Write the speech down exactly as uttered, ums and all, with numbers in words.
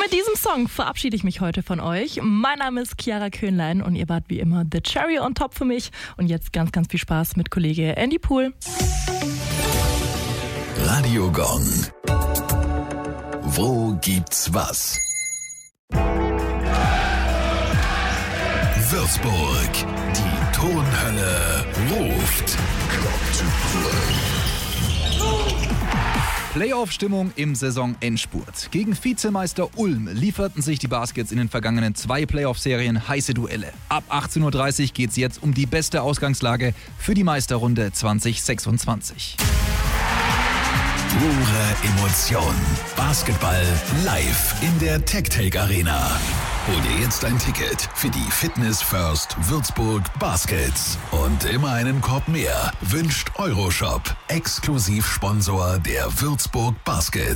mit diesem Song verabschiede ich mich heute von euch. Mein Name ist Chiara Köhnlein und ihr wart wie immer the cherry on top für mich. Und jetzt ganz, ganz viel Spaß mit Kollege Andy Pool. Radio Gong. Wo gibt's was? Würzburg. Die Tonhölle ruft. Playoff-Stimmung im Saisonendspurt. Gegen Vizemeister Ulm lieferten sich die Baskets in den vergangenen zwei Playoff-Serien heiße Duelle. Ab achtzehn Uhr dreißig geht es jetzt um die beste Ausgangslage für die Meisterrunde zwanzig sechsundzwanzig. Pure Emotion. Basketball live in der TechTake Arena. Hol dir jetzt ein Ticket für die Fitness First Würzburg Baskets. Und immer einen Korb mehr wünscht Euroshop, Exklusivsponsor der Würzburg Baskets.